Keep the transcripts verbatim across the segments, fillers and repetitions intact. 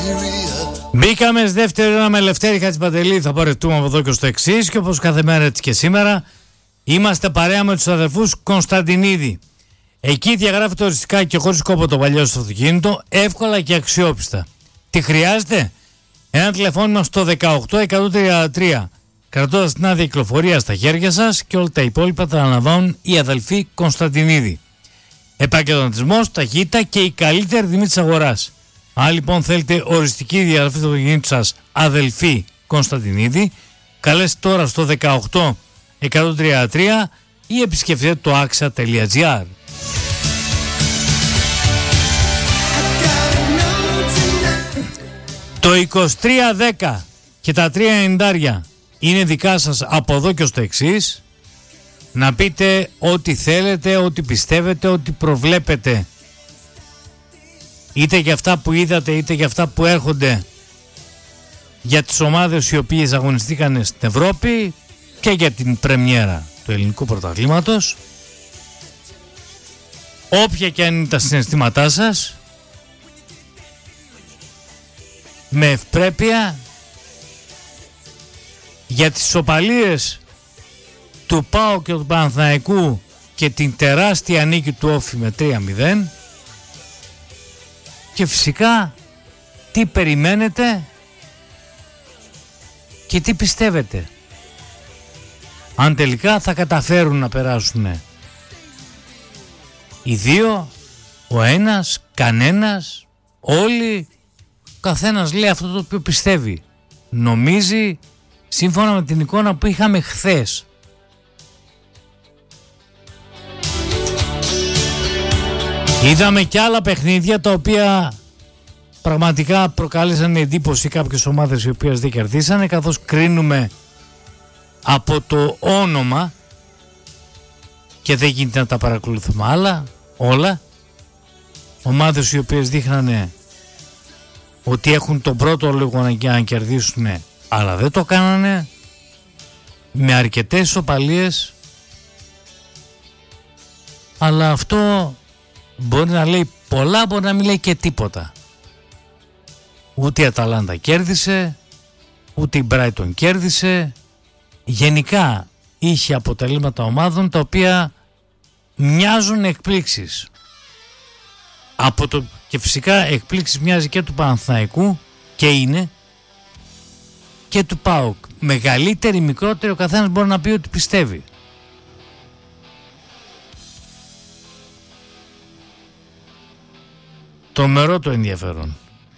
Μπήκαμε στη δεύτερη ώρα με Λευτέρη Χατζηπαντελή. Θα πορευτούμε από εδώ και στο εξής. Και όπως κάθε μέρα έτσι και σήμερα, είμαστε παρέα με τους αδερφούς Κωνσταντινίδη. Εκεί διαγράφεται οριστικά και χωρίς κόπο το παλιό στο αυτοκίνητο, εύκολα και αξιόπιστα. Τι χρειάζεται? Ένα τηλεφώνημα στο δεκαοκτώ εκατόν τριάντα τρία, κρατώντας την άδεια κυκλοφορία στα χέρια σας, και όλα τα υπόλοιπα τα αναλαμβάνουν οι αδελφοί Κωνσταντινίδη. Επαγγελματισμός, ταχύτητα και η καλύτερη τιμή της αγοράς. Αν λοιπόν θέλετε οριστική διαγραφή του αυτοκινήτου σας, αδελφοί Κωνσταντινίδη, καλέστε τώρα στο δεκαοκτώ εκατόν τριάντα τρία ή επισκεφτείτε το άξα τελεία τζι άρ. Το είκοσι τρία δέκα και τα τρία ενενήντα είναι δικά σας από εδώ και στο εξής. Να πείτε ό,τι θέλετε, ό,τι πιστεύετε, ό,τι προβλέπετε. Είτε για αυτά που είδατε, είτε για αυτά που έρχονται, για τις ομάδες οι οποίες αγωνιστήκαν στην Ευρώπη και για την πρεμιέρα του ελληνικού πρωταθλήματος. Όποια και αν είναι τα συναισθήματά σας, με ευπρέπεια, για τις ισοπαλίες του ΠΑΟΚ και του Παναθηναϊκού και την τεράστια νίκη του Όφη με τρία μηδέν, και φυσικά τι περιμένετε και τι πιστεύετε, αν τελικά θα καταφέρουν να περάσουν οι δύο, ο ένας, κανένας, όλοι. Καθένας λέει αυτό το οποίο πιστεύει, νομίζει σύμφωνα με την εικόνα που είχαμε χθες. Είδαμε και άλλα παιχνίδια τα οποία πραγματικά προκάλεσαν εντύπωση κάποιες ομάδες οι οποίες δεν κερδίσανε, καθώς κρίνουμε από το όνομα και δεν γίνεται να τα παρακολουθούμε άλλα, όλα. Ομάδες οι οποίες δείχνανε ότι έχουν τον πρώτο λόγο για να κερδίσουν, αλλά δεν το κάνανε, με αρκετές ισοπαλίες. Αλλά αυτό μπορεί να λέει πολλά, μπορεί να μην λέει και τίποτα. Ούτε η Αταλάντα κέρδισε, ούτε η Brighton κέρδισε. Γενικά είχε αποτελέσματα ομάδων τα οποία μοιάζουν εκπλήξεις. Από το, και φυσικά εκπλήξεις μοιάζει και του Παναθηναϊκού, και είναι, και του ΠΑΟΚ. Μεγαλύτερη, μικρότερη, ο καθένας μπορεί να πει ότι πιστεύει. Τρομερό το ενδιαφέρον.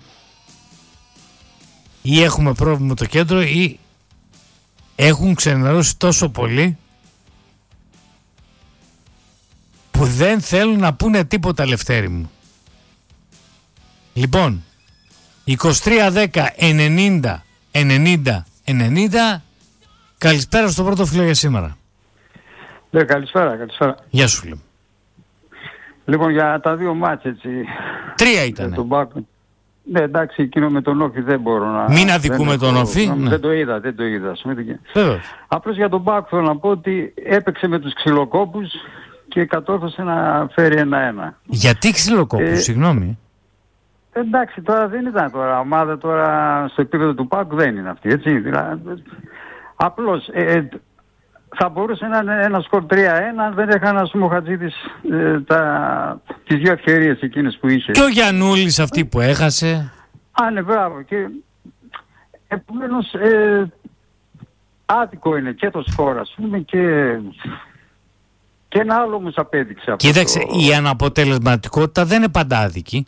Ή έχουμε πρόβλημα με το κέντρο, ή έχουν ξενερώσει τόσο πολύ που δεν θέλουν να πούνε τίποτα, Λευτέρη μου. Λοιπόν, είκοσι τρία δέκα ενενήντα ενενήντα ενενήντα. Καλησπέρα στο πρώτο φίλο για σήμερα. Ναι, καλησπέρα, καλησπέρα. Γεια σου, λέω. Λοιπόν, για τα δύο μάτς, έτσι. Τρία ήτανε. Ναι, εντάξει, εκείνο με τον Όφη δεν μπορώ να... Μην αδικούμε τον Όφη. Ναι. Δεν το είδα, δεν το είδα. Απλώς για τον Μπάκ θέλω να πω ότι έπαιξε με τους ξυλοκόπους και κατόρθωσε να φέρει ένα-ένα. Γιατί ξυλοκόπους, ε, συγγνώμη. Εντάξει, τώρα δεν ήταν τώρα ομάδα τώρα στο επίπεδο του Πάκ, δεν είναι αυτή, έτσι. Δηλαδή, απλώς ε, θα μπορούσε να είναι ένα σκορ τρία ένα αν δεν έκανε, ας πούμε, ο Χατζίδης ε, τα, τις δύο ευκαιρίες εκείνες που είχε. Και ο Γιαννούλης αυτή που έχασε. Α, ναι, μπράβο. Και επομένως ε, άδικο είναι και το σκορ, ας πούμε, και... Και ένα άλλο όμως απέδειξε αυτό. Κοίταξε, το... η αναποτελεσματικότητα δεν είναι πάντα άδικη.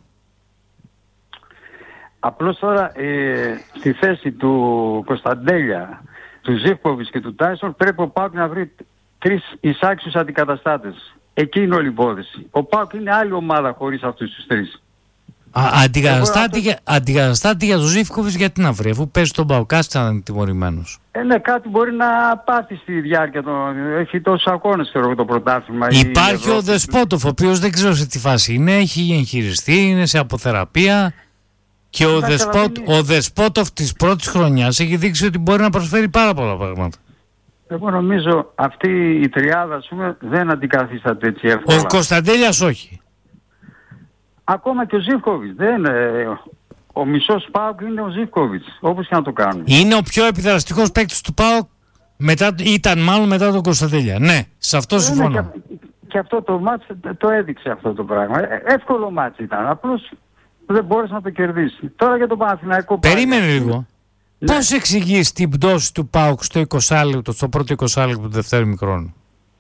Απλώς τώρα ε, στη θέση του Κωνσταντέλια, του Ζίβκοβιτς και του Τάισον πρέπει ο ΠΑΟΚ να βρει τρεις εισάξιους αντικαταστάτες. Εκεί είναι όλη η υπόθεση. Ο ΠΑΟΚ είναι άλλη ομάδα χωρίς αυτούς τους τρεις. Αντικαταστάτη για, αυτό... για τον Ζίβκοβιτς γιατί να βρει, αφού παίζει τον ΠΑΟΚ, ήταν τιμωρημένος. Ε, ναι, κάτι μπορεί να πάθει στη διάρκεια των... Έχει τόσους αγώνες στο το πρωτάθλημα. Υπάρχει ο Δεσπότοφ, ο οποίος δεν ξέρω σε τι φάση είναι, έχει εγχειριστεί, είναι σε αποθεραπεία. Και ο, Δεσπότ, είναι... ο Δεσπότοφ της πρώτης χρονιάς έχει δείξει ότι μπορεί να προσφέρει πάρα πολλά πράγματα. Εγώ νομίζω αυτή η τριάδα, ας πούμε, δεν αντικαθίσταται έτσι εύκολα. Ο Κωνσταντέλιας όχι. Ακόμα και ο Ζίβκοβιτς δεν... ο μισός ΠΑΟΚ είναι ο Ζίβκοβιτς, όπως και να το κάνουμε. Είναι ο πιο επιδραστικός παίκτης του ΠΑΟΚ, μετά, ήταν μάλλον μετά τον Κωνσταντέλια. Ναι, σε αυτό συμφωνώ. Ναι, και, και αυτό το μάτς το έδειξε αυτό το πράγμα. Ε, εύκολο μάτς ήταν, απλώς δεν μπόρεσε να το κερδίσει. Τώρα για τον Παναθηναϊκό... Περίμενε πάλι, λίγο. Ναι. Πώς εξηγείς την πτώση του ΠΑΟΚ στο είκοσι λεπτό, στο πρώτο είκοσι λεπτό του δεύτερου ημιχρόνου?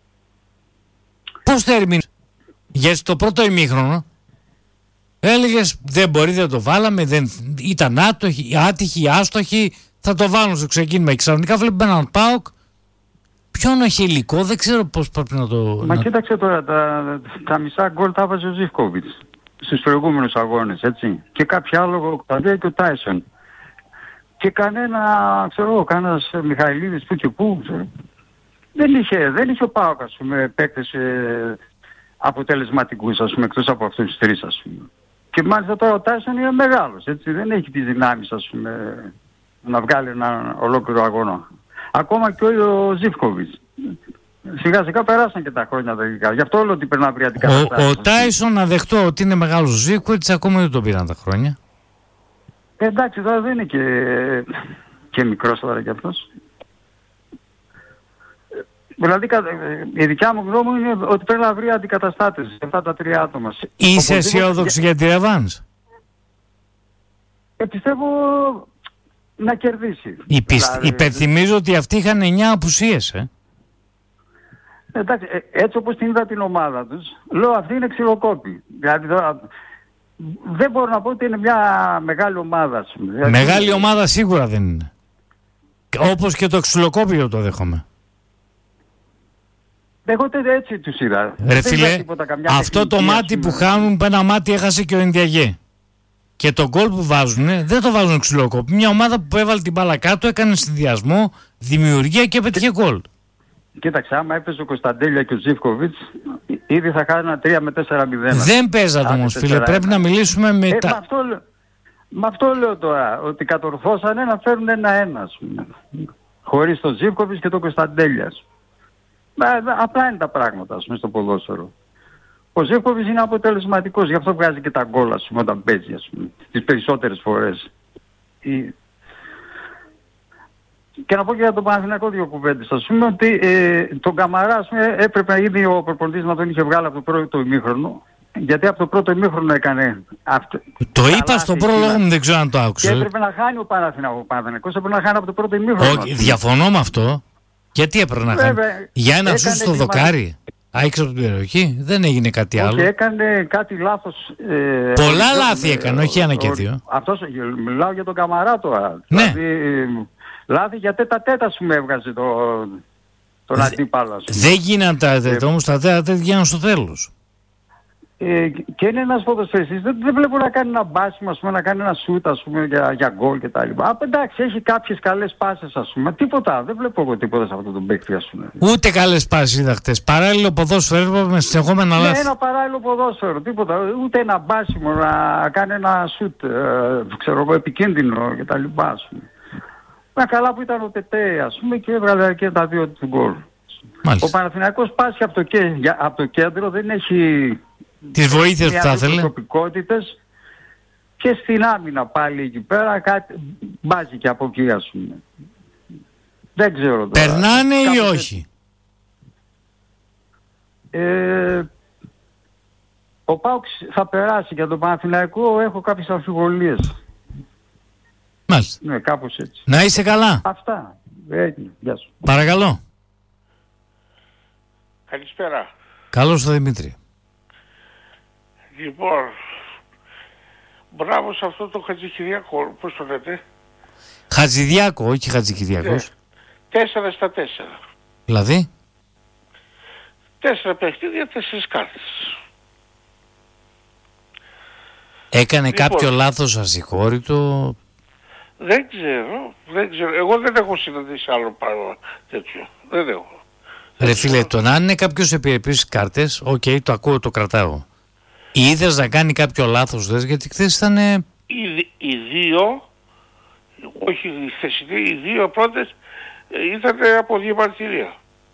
Πώς θερμίνεις? Γιατί στο πρώτο ημίχρονο έλεγες δεν μπορεί, δεν το βάλαμε, δεν, ήταν άτοχοι, άτυχοι, άστοχοι, θα το βάλουν στο ξεκίνημα. Και ξαφνικά βλέπουμε έναν ΠΑΟΚ ποιον έχει υλικό, δεν ξέρω πώς πρέπει να το... Μα να... κοίταξε τώρα, τα, τα μισά γκολ τα βάζει ο Ζίβκοβιτς στους προηγούμενους αγώνες, έτσι. Και κάποιο άλλο, τα και ο Τάισον. Και κανένα, ξέρω εγώ, κανένας Μιχαηλίδης που και που, ξέρω. Δεν είχε, δεν είχε ο ΠΑΟΚ, ας πούμε, παίκτες ε, αποτελεσματικούς, ας πούμε, εκτός από αυτούς τους τρεις, ας πούμε. Και μάλιστα τώρα ο Τάισον είναι μεγάλος, έτσι, δεν έχει τις δυνάμεις, ας πούμε, να βγάλει ένα ολόκληρο αγώνα. Ακόμα και ο, ο Ζίβκοβιτς. Σιγά σιγά περάσαν και τα χρόνια τελικά. Γι' αυτό όλο ότι πρέπει να βρει αντικαταστάσεις. Ο, ο Τάισον, να δεχτώ ότι είναι μεγάλος ο Ζίβκοβιτς, ακόμα δεν το πήραν τα χρόνια. Ε, εντάξει, τώρα δεν είναι και, και μικρός τώρα κι αυτός. Δηλαδή η δικιά μου γνώμη είναι ότι πρέπει να βρει αντικαταστάτες σε αυτά τα τρία άτομα. Είσαι αισιόδοξη για τη ρεβάνς? Ε, πιστεύω να κερδίσει. Υπισ... Δηλαδή, υπενθυμίζω ότι αυτοί είχαν εννιά απουσίες, ε. Εντάξει, έτσι όπως την είδα την ομάδα τους, λέω αυτή είναι ξυλοκόπη. Δηλαδή τώρα, δεν μπορώ να πω ότι είναι μια μεγάλη ομάδα. Δηλαδή, μεγάλη ομάδα σίγουρα δεν είναι. Όπως και το ξυλοκόπιο το δέχομαι. Εγώ έτσι τους είδα. Ρε φίλε, αυτό το μάτι που χάνουν, ένα μάτι έχασε και ο Ενδιαγέ. Και το γκολ που βάζουνε, δεν το βάζουν ξυλοκόπη. Μια ομάδα που έβαλε την μπάλα κάτω, έκανε συνδυασμό, δημιουργία και πέτυχε γκολ. Κοίταξε, άμα έπαιζε ο Κωνσταντέλια και ο Ζίβκοβιτς, ήδη θα χάνουν τρία με τέσσερα μηδέν. Δεν παίζανε όμως, φίλε. Πρέπει να μιλήσουμε με ε, τα... Με αυτό, με αυτό λέω τώρα, ότι κατορθώσανε να φέρουν ένα-ένα, χωρίς τον Ζίβκοβιτς και τον Κωνσταντέλια. Απλά είναι τα πράγματα, ας πούμε, στο ποδόσφαιρο. Ο Ζίβκοβιτς είναι αποτελεσματικός, γι' αυτό βγάζει και τα γκολ, ας πούμε, όταν παίζει, ας πούμε, τις περισσότερες φορές. Και να πω και για τον Παναθηναϊκό δύο κουβέντες. Ας πούμε ότι ε, τον Καμαρά, ας πούμε, έπρεπε ήδη ο προπονητής να τον είχε βγάλει από το πρώτο ημίχρονο. Γιατί από το πρώτο ημίχρονο έκανε αυτό. Το είπα στον πρόλογο μου, δεν ξέρω αν το άκουσα. Και έπρεπε να χάνει ο Παναθηναϊκός, έπρεπε να χάνει από το πρώτο ημίχρονο. Όχι, διαφωνώ με αυτό. Γιατί έπρεπε να χάνει? Για ένα σούτ στο δοκάρι. Άξιο από την περιοχή, δεν έγινε κάτι άλλο. Και έκανε κάτι λάθος. Ε, Πολλά ο, λάθη ε, έκανε, όχι ένα και δύο. Αυτός, μιλάω για τον Καμαρά τώρα. Ναι. Δηλαδή, λάθη για τέτα τέτα σου με έβγαζε το, τον αντίπαλο. Δεν γίναν τα τέτα, όμως τα τέτα τέτα γίναν στο τέλος. Ε, και είναι ένας ποδοσφαιριστής, δεν, δεν βλέπω να κάνει ένα μπάσιμο, ας πούμε, να κάνει ένα σούτ, ας πούμε, για, για γκολ και τα λοιπά. Εντάξει, έχει κάποιες καλές πάσες, ας πούμε. Τίποτα, δεν βλέπω εγώ τίποτα σε αυτό τον παίκτη, ας πούμε. Ούτε καλές πάσες είδα χτες. Παράλληλο ποδόσφαιρο με συνεχόμενα λάθη. Ναι, ένα παράλληλο ποδόσφαιρο, τίποτα. Ούτε ένα μπάσιμο να κάνει ένα σούτ, ε, ξέρω εγώ, επικίνδυνο και τα λοιπά, ας πούμε. Να καλά που ήταν ο Τετέ, ας πούμε, και έβγαλε και τα δύο του γκολ. Ο Παναθηναϊκός πάσχει από το, κέ, από το κέντρο, δεν έχει τις βοήθειες που θα ήθελε. Προσωπικότητες, και στην άμυνα πάλι εκεί πέρα κάτι μπάζει και από εκεί, ας πούμε. Δεν ξέρω τώρα. Περνάνε ή όχι? Ε, ο ΠΑΟΚ θα περάσει. Για τον Παναθηναϊκό έχω κάποιες αμφιβολίες. Μάλιστα. Ναι, κάπως έτσι. Να είσαι καλά. Αυτά. Έτσι. Γεια σου. Παρακαλώ. Καλησπέρα. Καλώς το Δημήτρη. Λοιπόν, μπράβο σε αυτό το Χατζικυριάκο, πώς το λέτε? Χατζηδιάκο, όχι Χατζικυριάκος. Ναι. Τέσσερα στα τέσσερα. Δηλαδή? Τέσσερα παιχνίδια, τέσσερις κάρτες. Έκανε Λοιπόν, κάποιο λάθος ασυγχώρητο? Δεν ξέρω, δεν ξέρω. Εγώ δεν έχω συναντήσει άλλο πράγμα τέτοιο. Δεν έχω. Ρε φίλε, το να είναι κάποιος επί επίσης κάρτες, οκ, okay, το ακούω, το κρατάω. Είδες να κάνει κάποιο λάθος, δες, γιατί χθες ήταν... Οι, οι δύο, όχι οι χθεσινοί, οι δύο πρώτες ήταν από διαμαρτυρία.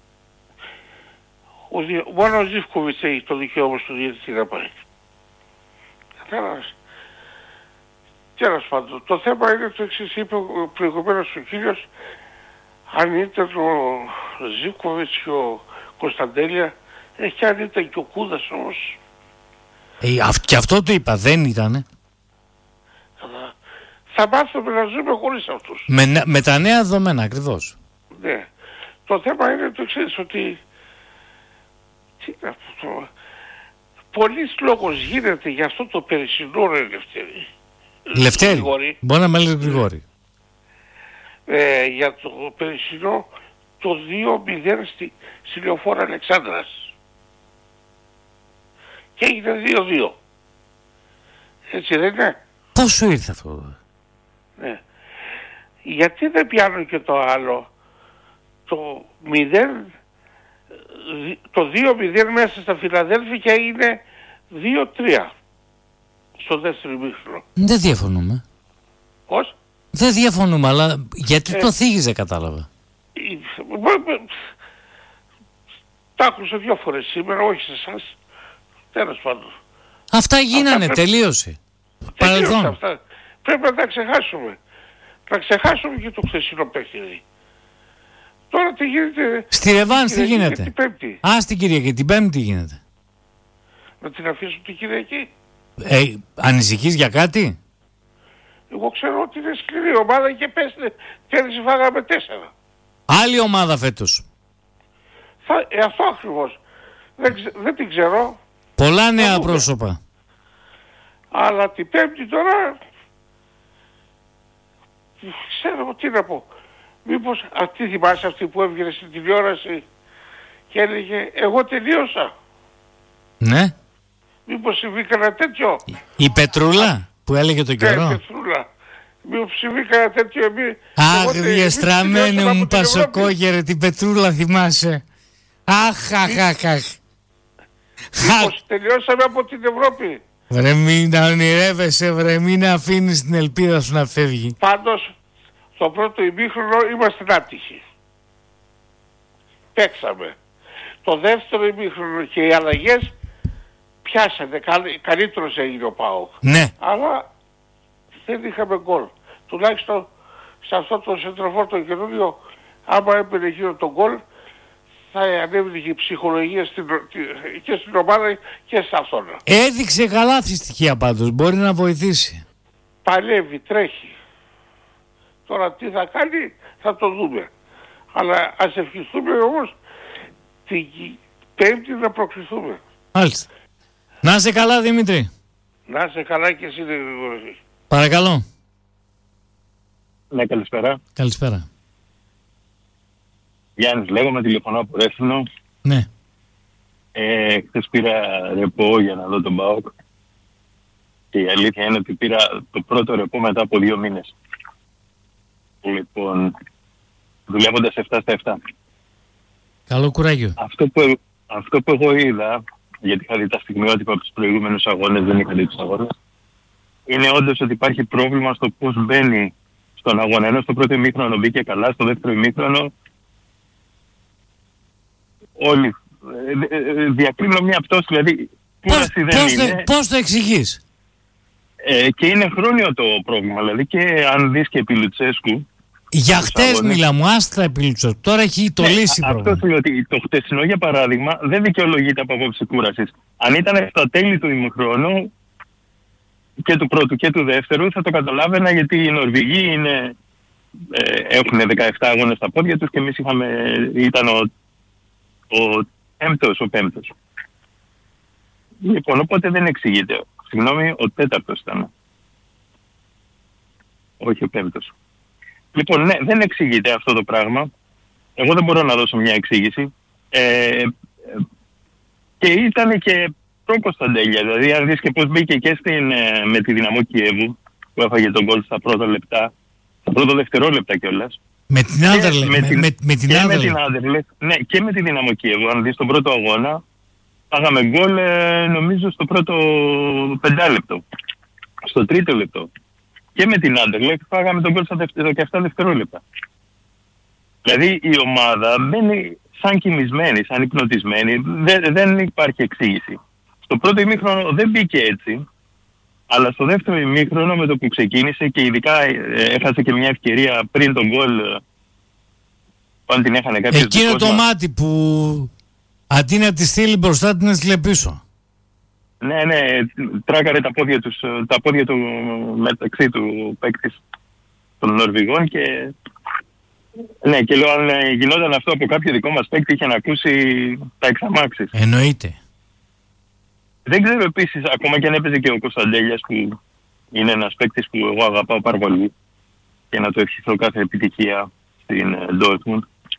Ο, μόνο ο Ζίβκοβιτς έχει το δικαίωμα στο διαιτητή να πάει. Κατάλαβες. Τέλος πάντων, το θέμα είναι το εξής, είπε προηγουμένως ο κύριος, αν ήταν ο Ζίκοβιτς και ο Κωνσταντέλια, ε, και αν ήταν και ο Κούδας όμως. Ε, αυ, και αυτό το είπα, δεν ήτανε. Θα, θα μάθουμε να ζούμε χωρίς αυτούς. Με, με τα νέα δεδομένα, ακριβώς. Ναι. Το θέμα είναι το εξής, ότι τι είναι αυτό, πολλής λόγος γίνεται για αυτό το περσινό, ρε Λευτέρη. Λευτέρη, Γρηγόρη. μπορεί να με λέει Γρηγόρη. Ε, για το περσινό το δύο μηδέν στη, στη Λεωφόρο Αλεξάνδρας. Και έγινε δύο δύο. Έτσι δεν είναι? Πώς σου ήρθε αυτό? Ναι. Γιατί δεν πιάνω και το άλλο, το μηδέν, το δύο μηδέν μέσα στα Φιλαδέλφια και είναι δύο τρία στο δεύτερο ημίχρονο. Δεν διαφωνούμε. Πώς? Δεν διαφωνούμε, αλλά γιατί ε, το θίγιζε, κατάλαβα. Τα άκουσα δυο φορές σήμερα, όχι σε εσάς. Τέλος πάντων. Αυτά γίνανε, αυτά τελείωσε. Παρελθόν. Αυτά. Πρέπει να τα ξεχάσουμε. Να ξεχάσουμε και το χθεσινό παιχνίδι. Τώρα τι γίνεται? Στη Ρεβάνς τι γίνεται? Την Πέμπτη. Α, στην Κυριακή, την Πέμπτη τι γίνεται? Να την αφήσω την Κυριακή. Ε, ανησυχείς για κάτι? Εγώ ξέρω ότι είναι σκληρή ομάδα και πέστε, πέρυσι φάγαμε τέσσερα. Άλλη ομάδα φέτος. Θα, ε, αυτό ακριβώς. Δεν, ξε, δεν την ξέρω. Πολλά νέα πρόσωπα. Αλλά την Πέμπτη τώρα, ξέρω τι να πω. Μήπως αυτή θυμάσαι αυτή που έβγαινε στην τηλεόραση και έλεγε εγώ τελείωσα? Ναι. Μήπως συμβεί κανένα τέτοιο? Η Πετρούλα που έλεγε τον καιρό. Ναι, Πετρούλα. Μήπως συμβεί κανένα τέτοιο? Εμείς, αχ, διεστραμμένη μου Πασοκόγερε, την Πετρούλα θυμάσαι? Αχ, αχ, αχ, αχ. Μήπως τελειώσαμε από την Ευρώπη? Βρε μην να ονειρεύεσαι, βρε μην να αφήνεις την ελπίδα σου να φεύγει. Πάντως, στο πρώτο ημίχρονο είμαστε άτυχοι. Παίξαμε. Το δεύτερο ημίχρονο και οι αλλαγές πιάσανε, καλύτερος έγινε ο ΠΑΟΚ. Ναι. Αλλά δεν είχαμε γκολ. Τουλάχιστον σε αυτό το σεντροφόρ το καινούριο, άμα έπαιρνε γύρω τον γκολ, θα ανέβηκε η ψυχολογία στην, και στην ομάδα και σε αυτόν. Έδειξε καλά αυτή στοιχεία πάντως, μπορεί να βοηθήσει. Παλεύει, τρέχει. Τώρα τι θα κάνει θα το δούμε. Αλλά ας ευχηθούμε όμως την Πέμπτη να προκριθούμε. Μάλιστα. Να είσαι καλά, Δημήτρη. Να είσαι καλά και εσύ, Γρηγόρη. Παρακαλώ. Ναι, καλησπέρα. Καλησπέρα. Γιάννης λέγομαι, τηλεφωνώ από Ρέθινο. Ναι. Ε, χθες πήρα ρεπό για να δω τον ΠΑΟΚ. Και η αλήθεια είναι ότι πήρα το πρώτο ρεπό μετά από δύο μήνες. Λοιπόν, δουλεύοντας επτά στα επτά. Καλό κουράγιο. Αυτό που, αυτό που εγώ είδα, γιατί είχα δει τα στιγμιότυπα από τους προηγούμενους αγώνες, δεν είχα δει τους αγώνες, είναι όντως ότι υπάρχει πρόβλημα στο πώς μπαίνει στον αγώνα. Ενώ στο πρώτο ημίχρονο μπήκε καλά, στο δεύτερο ημίχρονο όλοι ε, ε, διακρίνω μια πτώση, δηλαδή πώς, δεν πώς, είναι. Το, πώς το εξηγείς? Ε, και είναι χρόνιο το πρόβλημα, δηλαδή και αν δεις και επί Λουτσέσκου. Για χτες μιλά μου, άστα επί Λουτσέσκου, τώρα έχει το ναι, λύσει πρόβλημα. Αυτό λέει ότι το χτεσινό για παράδειγμα δεν δικαιολογείται από απόψη κούρασης. Αν ήταν στα τέλη του ημιχρόνου και του πρώτου και του δεύτερου θα το καταλάβαινα, γιατί οι Νορβηγοί είναι, ε, έχουν δεκαεπτά αγώνες στα πόδια τους και εμείς είχαμε, ήταν ο, ο έμπτος, ο πέμπτος. Λοιπόν, οπότε δεν εξηγείται. Συγγνώμη, ο τέταρτος ήταν. Όχι ο πέμπτος. Λοιπόν, ναι, δεν εξηγείται αυτό το πράγμα. Εγώ δεν μπορώ να δώσω μια εξήγηση. Ε, και ήταν και προ-Κωνσταντέλια. Δηλαδή, αν δεις και πώς μπήκε και στην, ε, με τη Δυναμό Κιέβου, που έφαγε τον γκολ στα πρώτα λεπτά, στα πρώτα δευτερόλεπτα κιόλας. Με την Άντερλεχτ. Με, με, με, με την Άντερλεχτ. Ναι, και με τη Δυναμό Κιέβου. Αν δεις τον πρώτο αγώνα, φάγαμε γκολ, ε, νομίζω, στο πρώτο πεντάλεπτο. Στο τρίτο λεπτό. Και με την Άντερλεχτ φάγαμε τον γκολ στα δεκαεπτά δευτερόλεπτα. Δηλαδή η ομάδα μπαίνει σαν κοιμισμένη, σαν υπνοτισμένη. Δεν, δεν υπάρχει εξήγηση. Στο πρώτο ημίχρονο δεν μπήκε έτσι. Αλλά στο δεύτερο ημίχρονο με το που ξεκίνησε και ειδικά έχασε και μια ευκαιρία πριν τον γκολ, όταν την έχανε κάποιος. Εκείνο το μάτι που αντί να τη στείλει μπροστά την έστειλε πίσω. Ναι, ναι, τράκαρε τα πόδια, τους, τα πόδια του μεταξύ του παίκτης των Νορβηγών και... Ναι, και λέω αν γινόταν αυτό από κάποιο δικό μας παίκτη είχε να ακούσει τα εξαμάξεις. Εννοείται. Δεν ξέρω επίσης, ακόμα και αν έπαιζε και ο Κωνσταντέλιας που είναι ένας παίκτης που εγώ αγαπάω πάρα πολύ και να το ευχηθώ κάθε επιτυχία στην Dortmund.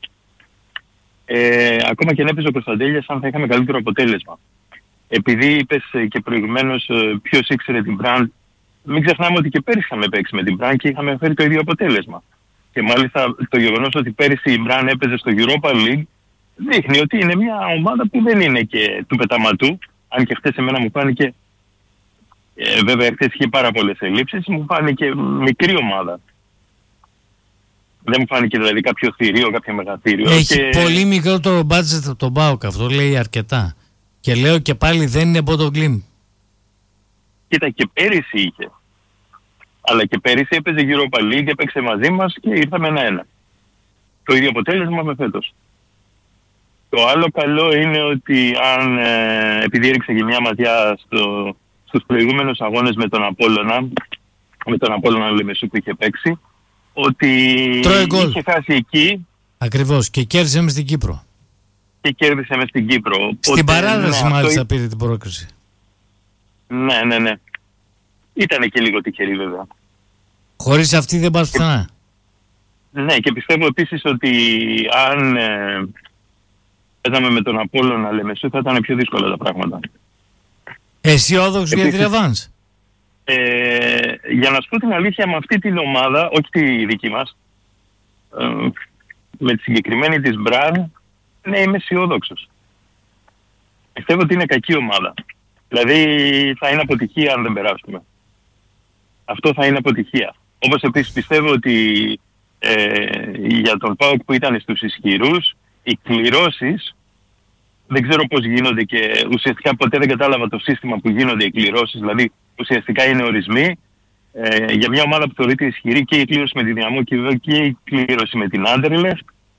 Ε, ακόμα και αν έπαιζε ο Κωνσταντέλιας, αν θα είχαμε καλύτερο αποτέλεσμα. Επειδή είπες και προηγουμένως ποιος ήξερε την Brand, μην ξεχνάμε ότι και πέρυσι είχαμε παίξει με την Brand και είχαμε φέρει το ίδιο αποτέλεσμα. Και μάλιστα το γεγονός ότι πέρυσι η Μπραν έπαιζε στο Europa League δείχνει ότι είναι μια ομάδα που δεν είναι και του πεταματού. Αν και χθες εμένα μου φάνηκε, ε, βέβαια χθες είχε πάρα πολλές ελλείψεις, μου φάνηκε μικρή ομάδα. Δεν μου φάνηκε δηλαδή κάποιο θηρίο, κάποιο μεγαθύριο. Έχει και... πολύ μικρότερο μπάτζετ από τον ΠΑΟΚ, αυτό λέει αρκετά. Και λέω και πάλι δεν είναι από τον Κλιμ. Κοίτα, και πέρυσι είχε. Αλλά και πέρυσι έπαιζε Europa League, έπαιξε μαζί μας και ήρθαμε ένα-ένα. Το ίδιο αποτέλεσμα με φέτος. Το άλλο καλό είναι ότι αν, ε, επειδή έριξε και μια ματιά στο, στους προηγούμενους αγώνες με τον Απόλλωνα, με τον Απόλλωνα Λεμεσού που είχε παίξει, ότι είχε χάσει εκεί. Ακριβώς, και κέρδισε μες στην Κύπρο. Και κέρδισε μες στην Κύπρο. Στην Οπότε, παράδοση ναι, μάλιστα αυτό... πήρε την πρόκριση. Ναι, ναι, ναι. Ήτανε και λίγο τυχερή βέβαια. Χωρίς αυτή δεν πας πουθενά. Ναι, και πιστεύω επίσης ότι αν ε, παίζαμε με τον Απόλλωνα Λεμεσού θα ήταν πιο δύσκολα τα πράγματα. Αισιόδοξο για τη ρεβάνς. Ε, για να σου πω την αλήθεια, με αυτή την ομάδα, όχι τη δική μας, ε, με τη συγκεκριμένη της Μπραν, ναι, είμαι αισιόδοξος. Πιστεύω ότι είναι κακή ομάδα. Δηλαδή θα είναι αποτυχία αν δεν περάσουμε. Αυτό θα είναι αποτυχία. Όπως επίσης πιστεύω ότι ε, για τον ΠΑΟΚ που ήταν στους ισχυρούς, οι κληρώσεις, δεν ξέρω πώς γίνονται και ουσιαστικά ποτέ δεν κατάλαβα το σύστημα που γίνονται οι κληρώσεις, δηλαδή ουσιαστικά είναι ορισμοί. Ε, για μια ομάδα που θεωρείται ισχυρή και η κλήρωση με τη Δυναμό και η κλήρωση με την Άντερλεχτ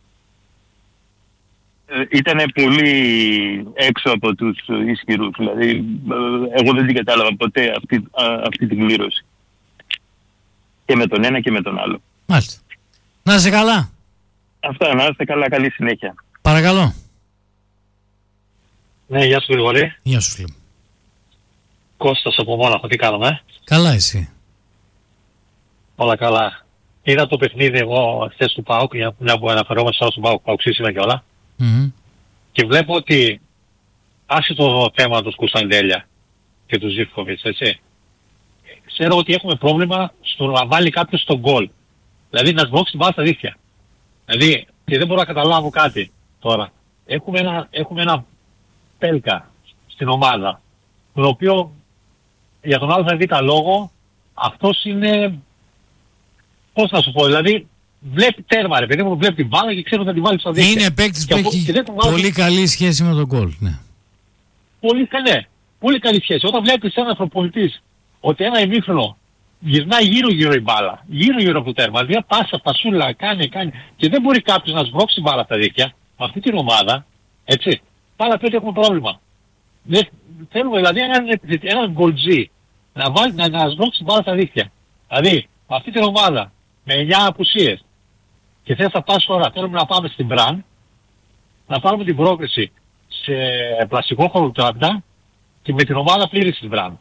ε, ήταν πολύ έξω από τους ισχυρούς. Δηλαδή ε, εγώ δεν την κατάλαβα ποτέ αυτή, α, αυτή την κλήρωση. Και με τον ένα και με τον άλλο. Μάλιστα. Να είσαι καλά. Αυτά, να είστε καλά, καλή συνέχεια. Παρακαλώ. Ναι, γεια σου Γρηγορή. Γεια σου φίλε. Κώστας από Μόναχο, τι κάνουμε? Καλά εσύ? Όλα καλά. Είδα το παιχνίδι εγώ χθες του ΠΑΟΚ, μια που αναφερόμαστε στον ΠΑΟΚ, παοξίσιμα και όλα. Mm-hmm. Και βλέπω ότι άσχε το θέμα του Κωνσταντέλια και του Ζίβκοβιτς, έτσι. Ξέρω ότι έχουμε πρόβλημα στο να βάλει κάποιος τον γκολ. Δηλαδή να σμπρώξει την μπάλα στα δίχτυα. Δηλαδή, και δεν μπορώ να καταλάβω κάτι τώρα. Έχουμε ένα, έχουμε ένα Πέλκα στην ομάδα, τον οποίο για τον ΑΒ λόγο αυτός είναι, πώς να σου πω, δηλαδή βλέπει τέρμα ρε παιδί μου, βλέπει την μπάλα και ξέρει ότι θα την βάλει στα δίχτυα. Είναι παίκτης που έχει βάλει... πολύ καλή σχέση με τον γκολ, ναι. Πολύ, ναι, πολύ καλή σχέση. Όταν βλέπεις ένας προπονητής ότι ένα ημίχρονο γυρνάει γύρω-γύρω η μπάλα, γύρω-γύρω από το τέρμα, δηλαδή πάσα, πασούλα, κάνει, κάνει και δεν μπορεί κάποιος να σμπρώξει μπάλα στα δίχτυα, με αυτή την ομάδα, έτσι, πάλι πει ότι έχουμε πρόβλημα. Δεν, θέλουμε δηλαδή έναν, έναν γκολτζή να, βάλει, να, να σμπρώξει μπάλα στα δίχτυα. Δηλαδή, με αυτή την ομάδα, με εννιά απουσίες και θες να πας τώρα, θέλουμε να πάμε στην Μπραν, να πάρουμε την πρόκριση σε πλαστικό χωροτράπτα και με την ομάδα πλήρης της Μπραν.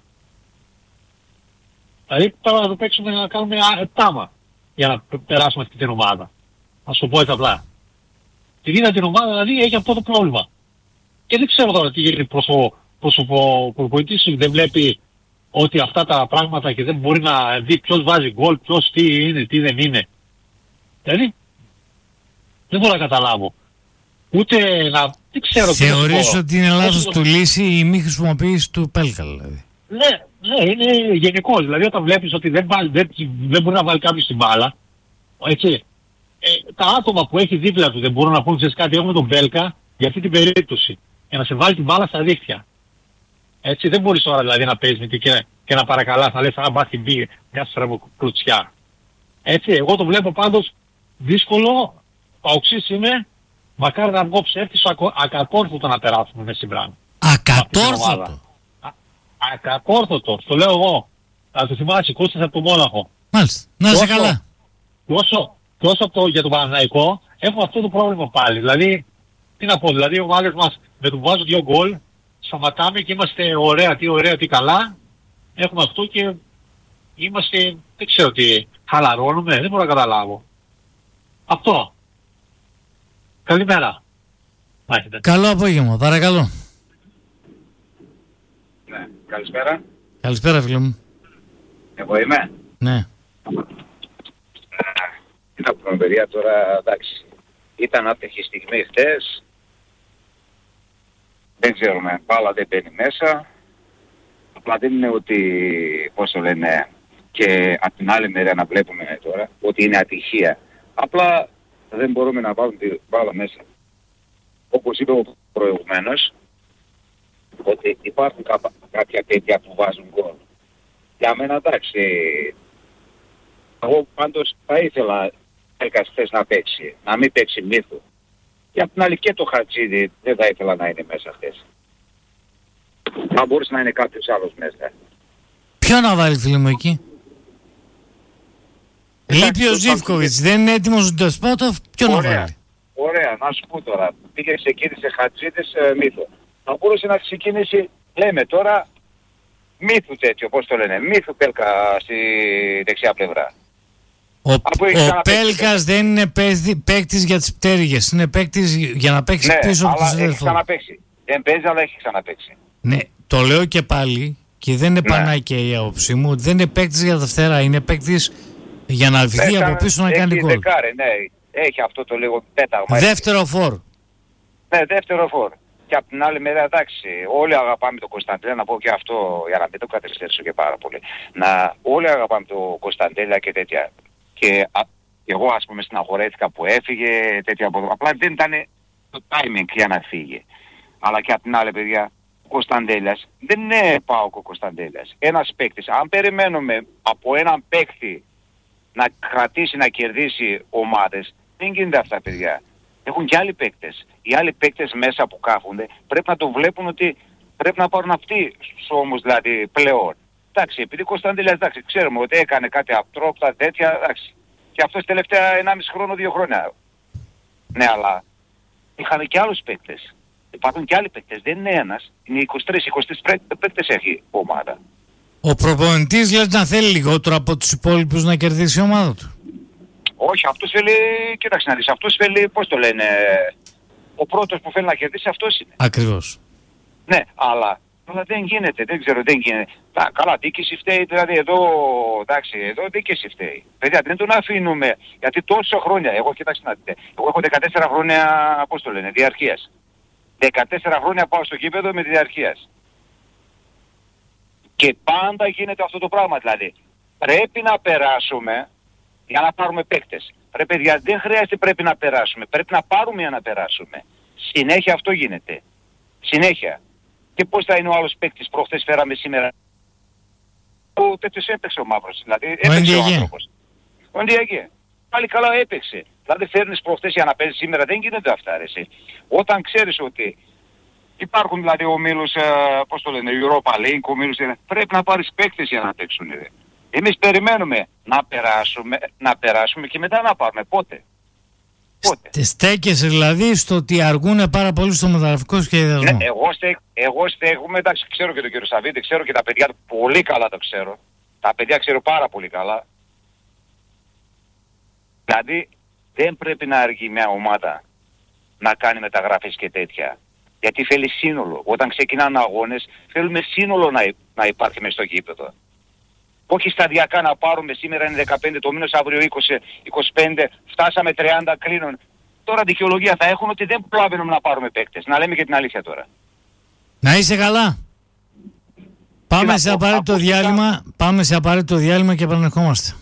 Δηλαδή τώρα να το παίξουμε να κάνουμε τάμα για να περάσουμε αυτή την ομάδα. Να σου πω έτσι απλά. Την είδα την ομάδα δηλαδή έχει αυτό το πρόβλημα. Και δεν ξέρω τώρα τι γίνει προς ο, προς ο προπονητής σου, δεν βλέπει ότι αυτά τα πράγματα και δεν μπορεί να δει ποιος βάζει γκολ, ποιος τι είναι, τι δεν είναι. Δηλαδή δεν μπορώ να καταλάβω. Ούτε να... Δεν ξέρω. Θεωρείς ότι είναι λάθος του λύση η μη χρησιμοποίηση του Πέλκα δηλαδή? Ναι, ναι, είναι γενικός. Δηλαδή όταν βλέπεις ότι δεν, βάλει, δεν, δεν μπορεί να βάλει κάποιος την μπάλα, έτσι, ε, τα άτομα που έχει δίπλα του δεν μπορούν να πούν ξέρεις κάτι, έχουμε τον Πέλκα για αυτή την περίπτωση, για να σε βάλει την μπάλα στα δίχτυα. Έτσι, δεν μπορείς τώρα δηλαδή να παίζεις με, και να παρακαλάς, να λες αν μάθει μπει μια στραβοκλουτσιά. Έτσι, εγώ το βλέπω πάντως δύσκολο, παοξής είμαι, μακάρι να βγω ψεύτης, ακατόρθωτο να περάσουμε με Συμπράν. Ακατόρθωτο. Ακατόρθωτο, το λέω εγώ. Θα το θυμάσαι, Κώστας από το Μόναχο. Μάλιστα, να είσαι καλά. Τόσο, τόσο το, για τον Παναθηναϊκό έχουμε αυτό το πρόβλημα πάλι. Δηλαδή, τι να πω, δηλαδή ο ομάδες μας με το που βάζουν δύο γκολ, σταματάμε και είμαστε ωραία, τι ωραία, τι καλά. Έχουμε αυτό και είμαστε, δεν ξέρω τι, χαλαρώνουμε, δεν μπορώ να καταλάβω. Αυτό. Καλημέρα. Μάχετε. Καλό απόγευμα, παρακαλώ. Ναι, καλησπέρα. Καλησπέρα φίλε μου. Εγώ είμαι. Ναι. Είναι από την παιδιά τώρα, εντάξει. Ήταν άτυχη στιγμή χτες. Δεν ξέρουμε, μπάλα δεν μπαίνει μέσα. Απλά δεν είναι ότι, πώς το λένε, και από την άλλη μεριά να βλέπουμε τώρα, ότι είναι ατυχία. Απλά δεν μπορούμε να βάλουμε την μπάλα μέσα. Όπως είπε ο προηγουμένως, ότι υπάρχουν κάπα, κάποια τέτοια που βάζουν γκολ. Για μένα εντάξει, εγώ πάντως θα ήθελα Ελκαστές να παίξει, να μην παίξει Μύθου. Και απ' την άλλη και το Χατζίδι δεν θα ήθελα να είναι μέσα χθες. Θα μπορούσε να είναι κάποιος άλλος μέσα. Ποιο να βάλει φίλε μου εκεί? Λείπει ο Ζίβκοβιτς, δεν είναι έτοιμος ο Ντεσπότοφ, ποιο να βάλει? Ωραία, να σου πω τώρα. Πήγε ξεκίνησε Χατζίδης ε, Μύθου. Θα μπορούσε να ξεκινήσει, λέμε τώρα, Μύθου τέτοιο, πώς το λένε, Μύθου Πέλκα στη δεξιά πλευρά. Ο, ο Πέλκας δεν είναι παίκτης για τις πτέρυγες, είναι παίκτης για να παίξει ναι, πίσω από τους αδερφούς. Ναι, έχει ξαναπαίξει. Δεν παίζει, αλλά έχει ξαναπαίξει. Ναι, το λέω και πάλι και δεν επανάει ναι. και η άποψή μου ότι δεν είναι παίκτης για τα φτερά, είναι παίκτης για να βγει από πίσω να κάνει γκολ. Ναι, έχει αυτό το λίγο πέταγμα. Δεύτερο φόρ. Ναι, δεύτερο φόρ. Και από την άλλη μεριά, εντάξει, όλοι αγαπάμε τον Κωνσταντέλια, να πω και αυτό για να μην το καθυστερήσω και πάρα πολύ. Να, όλοι αγαπάμε τον Κωνσταντέλια και τέτοια. Και α, εγώ ας πούμε στεναχωρέθηκα που έφυγε, τέτοια από εδώ. Απλά δεν ήταν το timing για να φύγει. Αλλά και από την άλλη παιδιά, ο Κωνσταντέλιας δεν είναι ΠΑΟΚ ο Κωνσταντέλιας. Ένας παίκτης, αν περιμένουμε από έναν παίκτη να κρατήσει, να κερδίσει ομάδες, δεν γίνεται αυτά παιδιά. Έχουν και άλλοι παίκτες. Οι άλλοι παίκτες μέσα που κάθονται πρέπει να το βλέπουν ότι πρέπει να πάρουν αυτοί στους ώμους δηλαδή πλέον. Εντάξει, επειδή ο Κωνσταντέλιας, εντάξει, ξέρουμε ότι έκανε κάτι απτρόπτα, τέτοια, εντάξει. Και αυτός τελευταία ενάμιση χρόνο, δύο χρόνια. Ναι, αλλά είχαν και άλλους παίκτες. Υπάρχουν και άλλοι παίκτες. Δεν είναι ένας. Είναι είκοσι τρεις είκοσι τέσσερα παίκτες έχει ομάδα. Ο προπονητής λες να θέλει λιγότερο από τους υπόλοιπους να κερδίσει η ομάδα του? Όχι, αυτός θέλει, κοίταξε να δεις, αυτός θέλει, πώς το λένε, ο πρώτος που θέλει να κερδίσει αυτός είναι. Ακριβώς. Ναι, αλλά, αλλά δεν γίνεται, δεν ξέρω, δεν γίνεται. Τα, καλά, δίκηση φταίει, δηλαδή εδώ, εντάξει, εδώ δίκηση φταίει. Παιδιά, δεν τον αφήνουμε, γιατί τόσα χρόνια, εγώ κοιτάξτε να δείτε, εγώ έχω δεκατέσσερα χρόνια, πώς το λένε, διαρκείας. δεκατέσσερα χρόνια πάω στο γήπεδο με διαρκείας. Και πάντα γίνεται αυτό το πράγμα, δηλαδή. Πρέπει να περάσουμε για να πάρουμε παίκτες. Ρε παιδιά, δεν χρειάζεται πρέπει να περάσουμε. Πρέπει να πάρουμε για να περάσουμε. Συνέχεια αυτό γίνεται. Συνέχεια. Και πώς θα είναι ο άλλος παίκτης? Προχθές φέραμε σήμερα. Ο τέτοιος έπαιξε ο μαύρος. Δηλαδή έπαιξε ο, ο άνθρωπος. Ο Ντιαγκέ. Πάλι καλά έπαιξε. Δηλαδή φέρνεις προχθές για να παίζεις σήμερα. Δεν γίνονται αυτά ρε εσύ. Όταν ξέρεις ότι υπάρχουν δηλαδή ομίλους, ε, πώς το λένε, Europa League, ομίλους, πρέπει να πάρεις παίκτες για να παίξουν. Ρε. Εμείς περιμένουμε να περάσουμε, να περάσουμε και μετά να πάρουμε. Πότε? Πότε? Στέκεσαι δηλαδή στο ότι αργούν πάρα πολύ στο μεταγραφικό σχεδιασμό. Ναι, εγώ, στέ, εγώ στέκομαι, εντάξει, ξέρω και τον κύριο Σαββίδη, ξέρω και τα παιδιά του πολύ καλά το ξέρω. Τα παιδιά ξέρω πάρα πολύ καλά. Δηλαδή δεν πρέπει να αργεί μια ομάδα να κάνει μεταγραφές και τέτοια. Γιατί θέλει σύνολο. Όταν ξεκινάνε αγώνες θέλουμε σύνολο να, να υπάρχει μες στο γήπεδο. Όχι σταδιακά να πάρουμε, σήμερα είναι δεκαπέντε το μήνος, αύριο είκοσι, είκοσι πέντε, φτάσαμε τριάντα, κλείνουν. Τώρα δικαιολογία θα έχουν ότι δεν προλαβαίνουμε να πάρουμε παίκτες. Να λέμε και την αλήθεια τώρα. Να είσαι καλά. Πάμε σε απαραίτητο διάλειμμα, πάμε σε απαραίτητο διάλειμμα και επανερχόμαστε.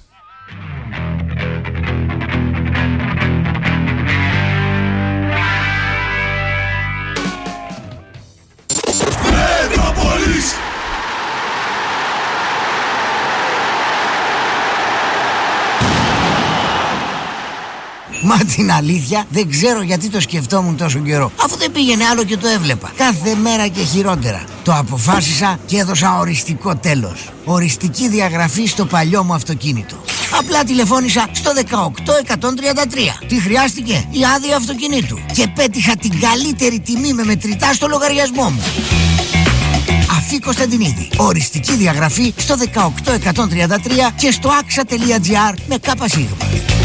Μα την αλήθεια δεν ξέρω γιατί το σκεφτόμουν τόσο καιρό. Αφού δεν πήγαινε άλλο και το έβλεπα. Κάθε μέρα και χειρότερα. Το αποφάσισα και έδωσα οριστικό τέλος. Οριστική διαγραφή στο παλιό μου αυτοκίνητο. Απλά τηλεφώνησα στο δεκαοκτώ εκατόν τριάντα τρία. Τι χρειάστηκε? Η άδεια αυτοκινήτου. Και πέτυχα την καλύτερη τιμή με μετρητά στο λογαριασμό μου. Αφή Κωνσταντινίδη. Οριστική διαγραφή στο δεκαοκτώ εκατόν τριάντα τρία και στο axa τελεία gr με κάπα σίγμα.